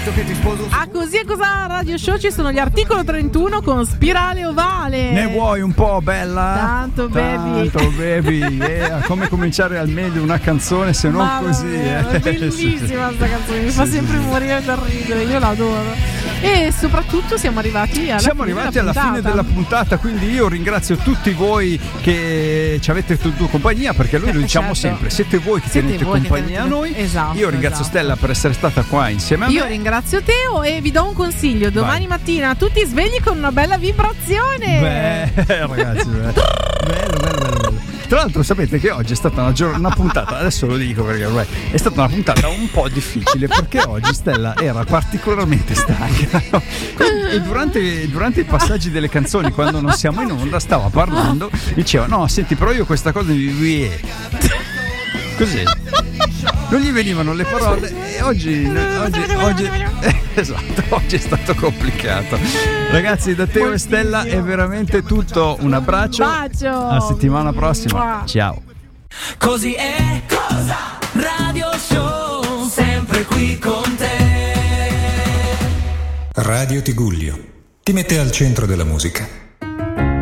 detto che ti sposo. A Così e Cosà Radio Show ci sono gli articolo 31 con Spirale Ovale. Ne vuoi un po', bella? Tanto baby. Come cominciare al meglio una canzone se non così? È bellissima sta canzone, mi fa sempre morire da ridere, io l'adoro. E soprattutto siamo arrivati alla fine della puntata, quindi io ringrazio tutti voi che ci avete tenuto compagnia, perché noi lo diciamo sempre, siete voi che tenete compagnia a noi. Esatto, io ringrazio Stella per essere stata qua insieme a me. Io ringrazio Teo e vi do un consiglio: domani mattina tutti svegli con una bella vibrazione. Ragazzi, bello. Tra l'altro sapete che oggi è stata una puntata, adesso lo dico perché ormai è stata una puntata un po' difficile, perché oggi Stella era particolarmente stanca e durante i passaggi delle canzoni, quando non siamo in onda, stava parlando, diceva no senti però io questa cosa così non gli venivano le parole e oggi esatto, oggi è stato complicato. Ragazzi, da Teo e Stella è veramente tutto, un abbraccio. A settimana prossima. Ciao. Così è Cosa Radio Show, sempre qui con te. Radio Tigullio ti mette al centro della musica.